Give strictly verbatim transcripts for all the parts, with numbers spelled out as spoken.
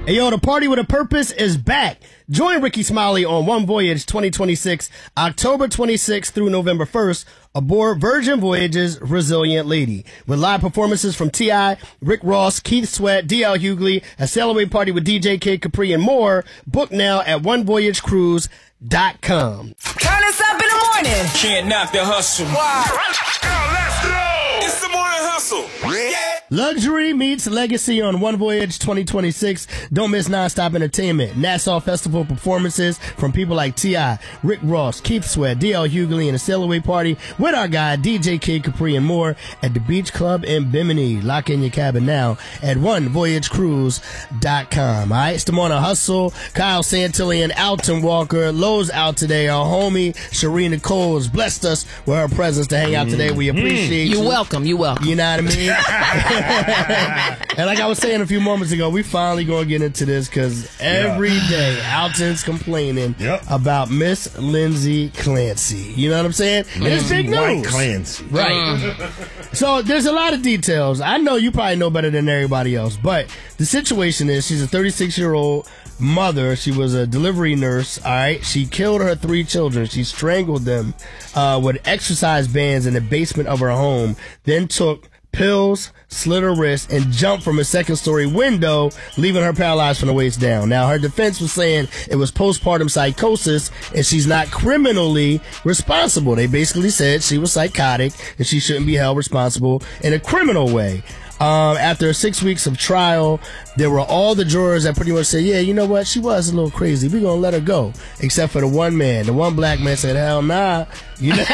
Hey, yo, the Party with a Purpose is back. Join Ricky Smiley on One Voyage twenty twenty-six, October twenty-sixth through November first, aboard Virgin Voyage's Resilient Lady. With live performances from T I, Rick Ross, Keith Sweat, D L Hughley, a sail away party with D J Kid Capri, and more. Book now at one voyage cruise dot com. Turn us up in the morning. Can't knock the hustle. Wow. Let's go. It's the morning hustle. Yeah. Luxury meets legacy on One Voyage twenty twenty-six. Don't miss nonstop entertainment. Nassau Festival performances from people like T I, Rick Ross, Keith Sweat, D L Hughley, and a sail away party with our guy D J Kid Capri and more at the Beach Club in Bimini. Lock in your cabin now at one voyage cruise dot com. All right, it's the morning hustle. Kyle Santillan, Alton Walker, Lowe's out today. Our homie Sharina Coles blessed us with her presence to hang out today. We appreciate you. You're welcome. You're welcome. You know what I mean? And like I was saying a few moments ago, we finally gonna get into this because every yeah. day Alton's complaining yep. about Miss Lindsay Clancy. You know what I'm saying? Mm. And it's big news. White Clancy. Right. Mm. So there's a lot of details. I know you probably know better than everybody else, but the situation is she's a thirty-six-year-old mother. She was a delivery nurse. All right. She killed her three children. She strangled them uh, with exercise bands in the basement of her home, then took pills, slit her wrist, and jumped from a second-story window, leaving her paralyzed from the waist down. Now, her defense was saying it was postpartum psychosis, and she's not criminally responsible. They basically said she was psychotic, and she shouldn't be held responsible in a criminal way. Um, after six weeks of trial, there were all the jurors that pretty much said, yeah, you know what, she was a little crazy. We're going to let her go. Except for the one man. The one black man said, hell nah. You know?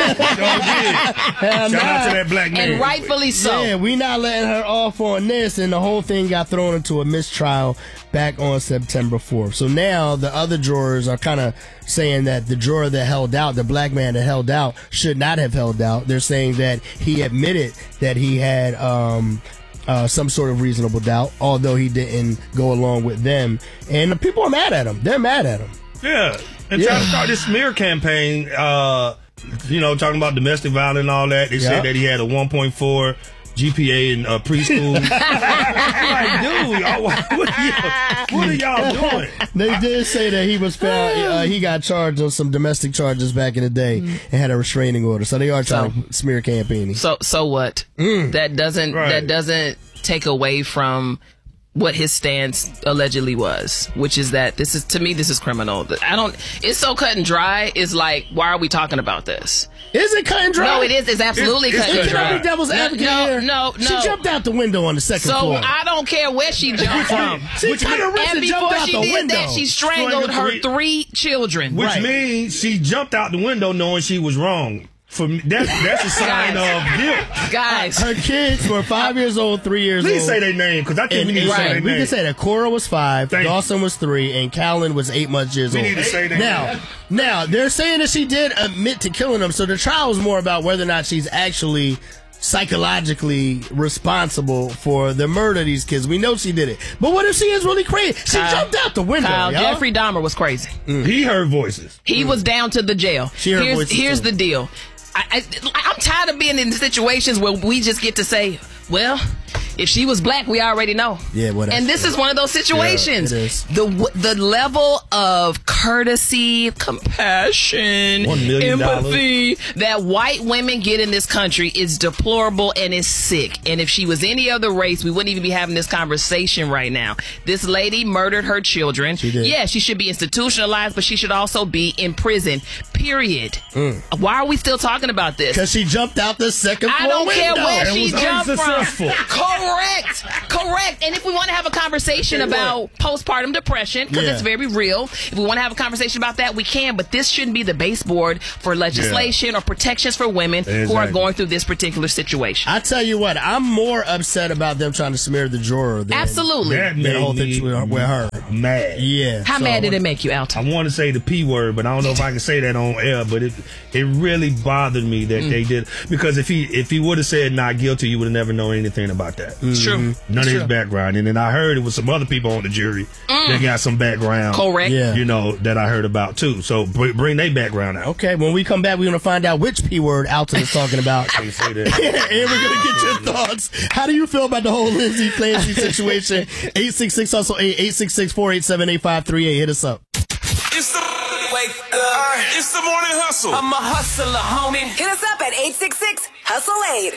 Hell Shout nah. out to that black man. And rightfully so. Yeah, we not letting her off on this. And the whole thing got thrown into a mistrial back on September fourth. So now the other jurors are kind of saying that the juror that held out, the black man that held out, should not have held out. They're saying that he admitted that he had um, uh, some sort of reasonable doubt, although he didn't go along with them. And the people are mad at him. They're mad at him. Yeah. And Yeah. trying to start this smear campaign, uh, you know, talking about domestic violence and all that. They Yeah. said that he had a one point four G P A in uh, preschool. Like, dude, y'all, what, are y'all, what are y'all doing? They did say that he was found, uh, he got charged on some domestic charges back in the day and had a restraining order. So they are trying So- to smear campaigning. So so what? Mm. That doesn't Right. that doesn't take away from what his stance allegedly was, which is that this is, to me, this is criminal. I don't, it's so cut and dry. It's like, why are we talking about this? Is it cut and dry? No, it is. It's absolutely It's- cut it's and Can I dry. be devil's No, advocate no, here? no, She no. jumped out the window on the second So floor. I don't care where she jumped from. She Which cut her means- wrist And and jumped before out she the did window. that, she strangled Strangled her three- three children. Which Right. means she jumped out the window knowing she was wrong. For me, that's, that's a sign Guys. of guilt. Guys, Her kids were five years old, three years Please old. say their name, because I think we And, need to and- say right. their we name. can say that Cora was five, Thank you. Dawson was three, and Callan was eight months years We old. need to say their now, name. now they're saying that she did admit to killing them. So the trial is more about whether or not she's actually psychologically responsible for the murder of these kids. We know she did it, but what if she is really crazy? She Kyle- jumped out the window. Kyle, y'all. Jeffrey Dahmer was crazy. He heard voices. He was down to the jail. She heard here's voices, here's too. the deal. I, I, I'm tired of being in situations where we just get to say, well, if she was black, we already know. Yeah, well, that's and this true. is one of those situations. Yeah, it is. The w- the level of courtesy, compassion, One million empathy that white women get in this country is deplorable and is sick. And if she was any other race, we wouldn't even be having this conversation right now. This lady murdered her children. She did. Yeah, she should be institutionalized, but she should also be in prison. Period. Why are we still talking about this? Because she jumped out the second floor I don't care window. where It she was jumped from. unsuccessful. Correct. Correct. And if we want to have a conversation about postpartum depression, because Yeah. it's very real, if we want to have a conversation about that, we can. But this shouldn't be the baseboard for legislation or protections for women who are Exactly. going through this particular situation. I tell you what, I'm more upset about them trying to smear the juror than Absolutely. That the made whole me thing with, with her. mad. Yeah. How so- mad did it make you, Alton? I want to say the P word, but I don't know if I can say that on air. But it it really bothered me that they did, because if he if he would have said not guilty, you would have never known anything about that. that. It's true. None It's of his true. background. And then I heard it was some other people on the jury that got some background. Correct. Yeah. You know, that I heard about too. So br- bring their background out. Okay, when we come back, we're going to find out which P word Alton is talking about. Can't say that. And we're going to get your thoughts. How do you feel about the whole Lindsay Clancy situation? eight six six hustle eight, eight six six, four eight seven, eight five three eight. Hit us up. It's the wake up. It's the morning hustle. I'm a hustler, homie. Hit us up at eight six six hustle eight.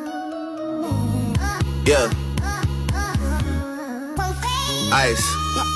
Yeah. Ice.